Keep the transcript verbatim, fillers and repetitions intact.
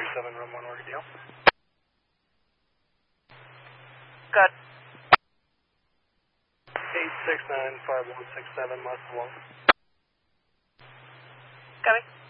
seven, room one, Orchidale. Good. eight six nine five one six seven, Muscle one. Coming.